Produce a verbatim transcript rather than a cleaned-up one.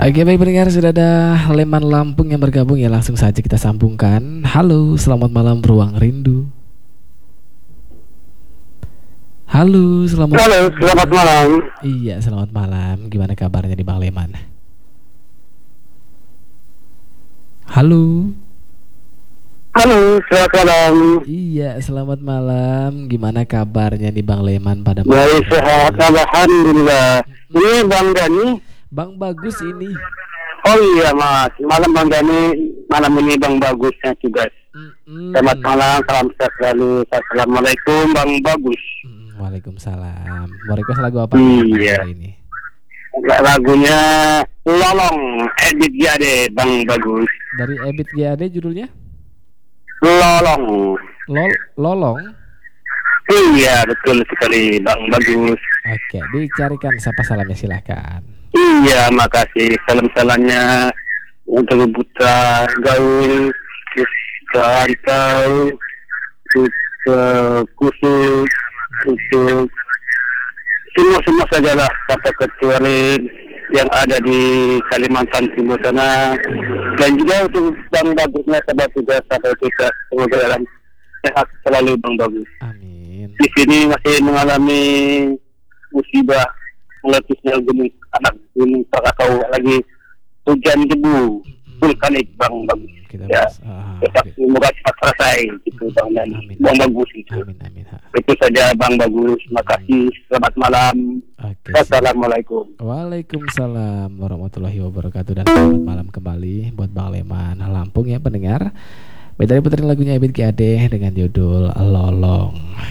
Oke, baik pendengar, sudah ada Leman Lampung yang bergabung ya, langsung saja kita sambungkan. Halo, selamat malam Ruang Rindu. Halo, selamat Halo, selamat malam. Iya, selamat malam. Gimana kabarnya di Bang Leman? Halo. Halo, selamat malam. Iya, selamat malam. Gimana kabarnya di Bang Leman pada malam Baik, ini? sehat, alhamdulillah. Ini Bang Dani. Bang Bagus ini. Oh iya Mas, malam Bang Dani, malam ini Bang Bagusnya tugas. Mm-mm. Selamat malam, salam sehat selalu. Assalamualaikum Bang Bagus. Mm, Waalaikumsalam. Mau request lagu apa Iya. hari ini? Lagunya Lolong, Edit Jade Bang Bagus. Dari Ebit G A D judulnya? Lolong. Lol Lolong. Iya, betul sekali Bang Bagus. Oke, dicarikan siapa salamnya, silahkan. Iya, makasih. Salam-salamnya untuk Putra Gaul, ke Antau, untuk Khusus, untuk semua-semua sajalah, sampai kecuali yang ada di Kalimantan Timur sana, dan juga untuk Bang Bagusnya sahabat juga sampai kita semoga dalam sehat selalu Bang Bagus. Amin. Di sini masih mengalami musibah meletusnya gunung anak gunung Krakatau, lagi hujan debu vulkanik Bang Bagus. Kita Ya, mas- ah, tetap oke. semoga cepat selesai gitu Bang dan Amin. Bang Bagus itu. Amin amin. Ha. Itu saja Bang Bagus. Terima kasih. Selamat malam. Oke. siap. Assalamualaikum. Waalaikumsalam warahmatullahi wabarakatuh, dan selamat malam kembali buat Bang Leman Lampung ya pendengar. Beda puterin lagunya Ebit G A D dengan judul Lolong.